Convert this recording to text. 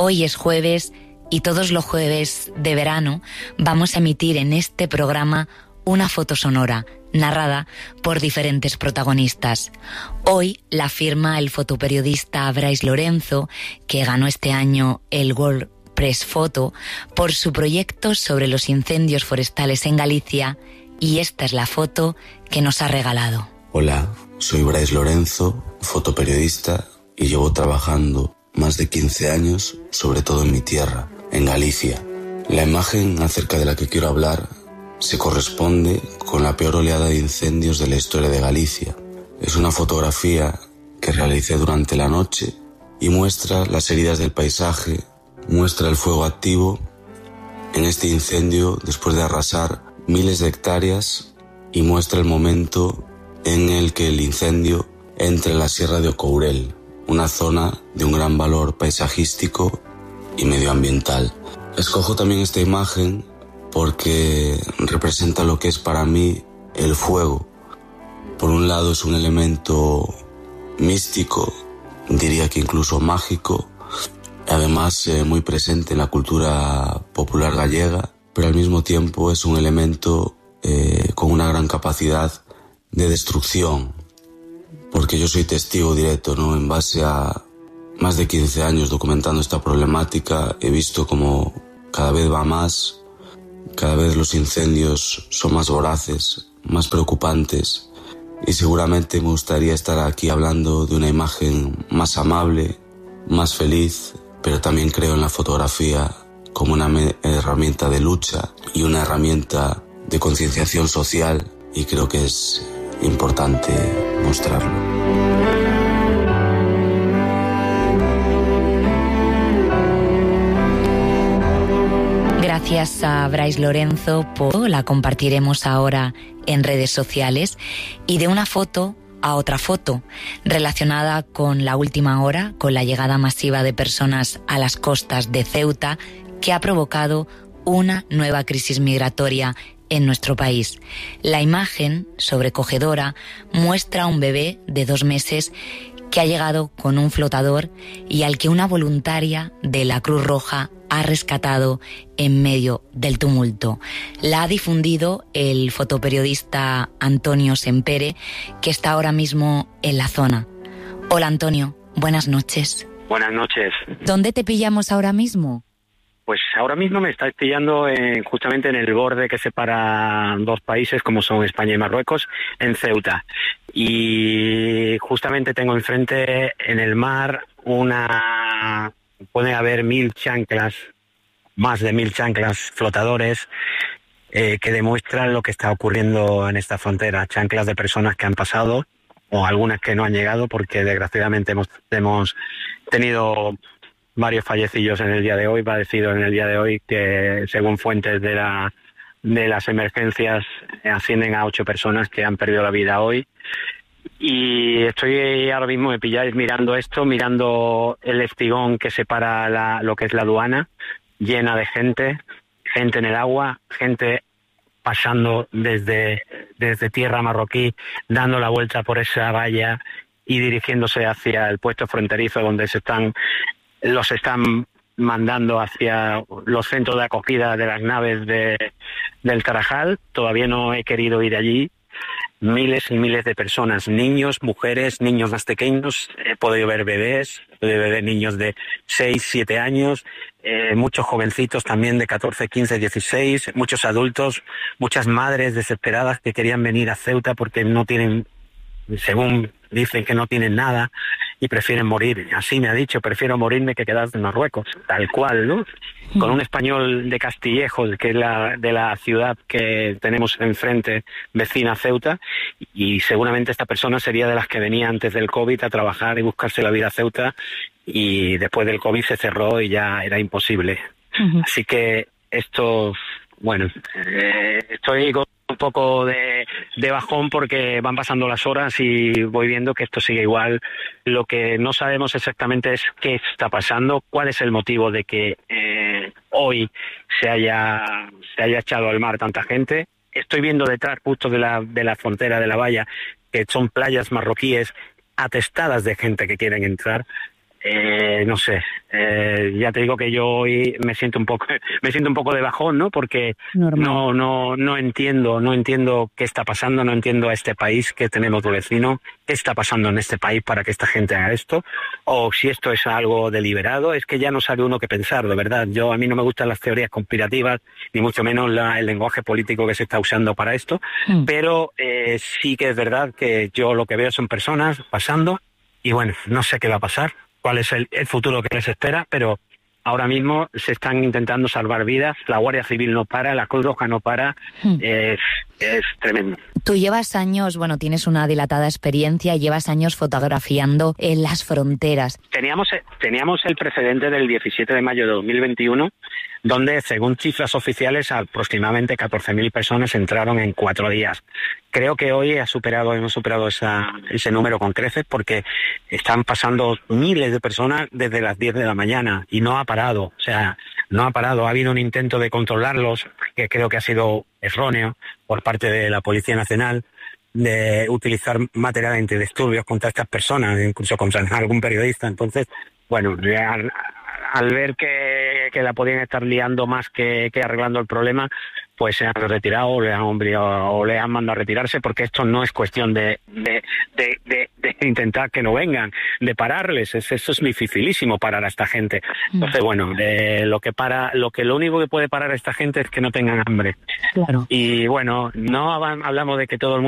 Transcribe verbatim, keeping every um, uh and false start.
Hoy es jueves y todos los jueves de verano vamos a emitir en este programa una foto sonora narrada por diferentes protagonistas. Hoy la firma el fotoperiodista Brais Lorenzo, que ganó este año el World Press Photo por su proyecto sobre los incendios forestales en Galicia, y esta es la foto que nos ha regalado. Hola, soy Brais Lorenzo, fotoperiodista, y llevo trabajando más de quince años, sobre todo en mi tierra, en Galicia. La imagen acerca de la que quiero hablar se corresponde con la peor oleada de incendios de la historia de Galicia. Es una fotografía que realicé durante la noche y muestra las heridas del paisaje, muestra el fuego activo en este incendio después de arrasar miles de hectáreas y muestra el momento en el que el incendio entra en la Sierra de Ocourel, una zona de un gran valor paisajístico y medioambiental. Escojo también esta imagen porque representa lo que es para mí el fuego. Por un lado es un elemento místico, diría que incluso mágico, además eh, muy presente en la cultura popular gallega, pero al mismo tiempo es un elemento eh, con una gran capacidad de destrucción, porque yo soy testigo directo, ¿no? En base a más de quince años documentando esta problemática, he visto como cada vez va más. Cada vez los incendios son más voraces, más preocupantes, y seguramente me gustaría estar aquí hablando de una imagen más amable, más feliz, pero también creo en la fotografía como una herramienta de lucha y una herramienta de concienciación social, y creo que es importante mostrarlo. Gracias a Brais Lorenzo, por la compartiremos ahora en redes sociales, y de una foto a otra foto relacionada con la última hora, con la llegada masiva de personas a las costas de Ceuta, que ha provocado una nueva crisis migratoria en nuestro país. La imagen, sobrecogedora, muestra a un bebé de dos meses que ha llegado con un flotador y al que una voluntaria de la Cruz Roja ha rescatado en medio del tumulto. La ha difundido el fotoperiodista Antonio Sempere, que está ahora mismo en la zona. Hola Antonio, buenas noches. Buenas noches. ¿Dónde te pillamos ahora mismo? Pues ahora mismo me estáis pillando en, justamente en el borde que separa dos países como son España y Marruecos, en Ceuta. Y justamente tengo enfrente en el mar una... puede haber mil chanclas, más de mil chanclas flotadores eh, que demuestran lo que está ocurriendo en esta frontera. Chanclas de personas que han pasado o algunas que no han llegado, porque desgraciadamente hemos, hemos tenido varios fallecidos en el día de hoy, padecidos en el día de hoy, que según fuentes de la de las emergencias ascienden a ocho personas que han perdido la vida hoy. Y estoy ahora mismo, me pilláis mirando esto, mirando el espigón que separa la, lo que es la aduana, llena de gente, gente en el agua, gente pasando desde, desde tierra marroquí, dando la vuelta por esa valla y dirigiéndose hacia el puesto fronterizo donde se están los están mandando hacia los centros de acogida de las naves de, del Tarajal. Todavía no he querido ir allí. Miles y miles de personas, niños, mujeres, niños más pequeños, he podido ver bebés, he podido ver niños de seis, siete años, eh, muchos jovencitos también de catorce, quince, dieciséis, muchos adultos, muchas madres desesperadas que querían venir a Ceuta porque no tienen, según dicen que no tienen nada y prefieren morir. Así me ha dicho, prefiero morirme que quedarme en Marruecos, tal cual, ¿no? Con un español de Castillejos, que es la de la ciudad que tenemos enfrente, vecina Ceuta, y seguramente esta persona sería de las que venía antes del COVID a trabajar y buscarse la vida a Ceuta, y después del COVID se cerró y ya era imposible. Uh-huh. Así que esto, bueno, eh, estoy con un poco de, de bajón porque van pasando las horas y voy viendo que esto sigue igual. Lo que no sabemos exactamente es qué está pasando, cuál es el motivo de que eh, hoy se haya, se haya echado al mar tanta gente. Estoy viendo detrás, justo de la, de la frontera de la valla, que son playas marroquíes atestadas de gente que quieren entrar. Eh, no sé, eh, ya te digo que yo hoy me siento un poco, me siento un poco de bajón, ¿no? Porque Normal. no, no, no entiendo, no entiendo qué está pasando, no entiendo a este país que tenemos de vecino, qué está pasando en este país para que esta gente haga esto, o si esto es algo deliberado, es que ya no sabe uno qué pensar, de verdad. Yo a mí no me gustan las teorías conspirativas, ni mucho menos la, el lenguaje político que se está usando para esto, mm. pero eh, sí que es verdad que yo lo que veo son personas pasando y bueno, no sé qué va a pasar, cuál es el, el futuro que les espera, pero ahora mismo se están intentando salvar vidas, la Guardia Civil no para, la Cruz Roja no para, hmm. es, es tremendo. Tú llevas años, bueno, tienes una dilatada experiencia, llevas años fotografiando en las fronteras. Teníamos, teníamos el precedente del diecisiete de mayo de dos mil veintiuno, donde, según cifras oficiales, aproximadamente catorce mil personas entraron en cuatro días. Creo que hoy ha superado, hemos superado esa, ese número con creces porque están pasando miles de personas desde las diez de la mañana y no ha parado, o sea, no ha parado. Ha habido un intento de controlarlos que creo que ha sido erróneo por parte de la Policía Nacional, de utilizar material antidisturbios contra estas personas, incluso contra algún periodista. Entonces, bueno, al, al ver que, que la podían estar liando más que, que arreglando el problema, pues se han retirado o le han, o le han mandado a retirarse, porque esto no es cuestión de, de, de, de, de intentar que no vengan, de pararles. Es, eso es dificilísimo, parar a esta gente. Entonces, bueno, de lo que para, lo que lo único que puede parar a esta gente es que no tengan hambre. Claro. Y bueno, no hablamos de que todo el mundo